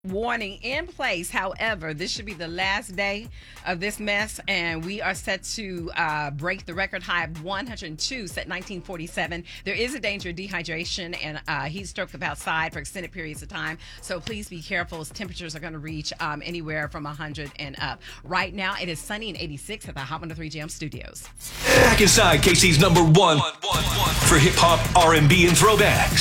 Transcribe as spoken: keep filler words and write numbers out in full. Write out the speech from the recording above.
warning in place. However, this should be the last day of this mess, and we are set to uh, break the record high of one hundred two set nineteen forty-seven. There is a danger of dehydration and uh, heat stroke of outside for extended periods of time, so please be careful as temperatures are going to reach um, anywhere from one hundred and up. Right now, it is sunny and eighty-six at the Hot one oh three Jam Studios. Back inside K C's number one for hip hop, R and B, and throwbacks.